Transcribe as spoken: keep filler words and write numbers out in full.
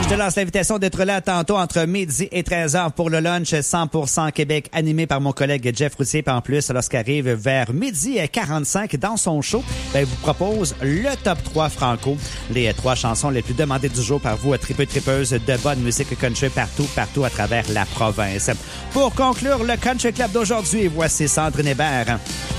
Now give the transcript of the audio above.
te lance l'invitation d'être là tantôt entre midi et treize heures pour le lunch cent pour cent Québec, animé par mon collègue Jeff Routier. Puis en plus, lorsqu'arrive vers midi quarante-cinq dans son show, ben, il vous propose le top trois franco. Les trois chansons les plus demandées du jour par vous, tripeux tripeuses de bonne musique country partout, partout à travers la province. Pour conclure le Country Club d'aujourd'hui, voici Sandrine Hébert.